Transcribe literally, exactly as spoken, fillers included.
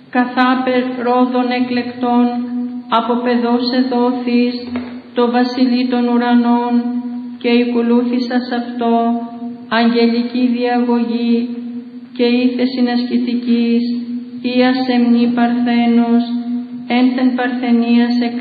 καθάπερ ρόδων εκλεκτών, από παιδός εδόθης, το βασιλεί των ουρανών, και οικολούθησας αυτό, αγγελική διαγωγή, και ήθεσιν ασκητικής, ή ασεμνή παρθένος, ένθεν παρθενίας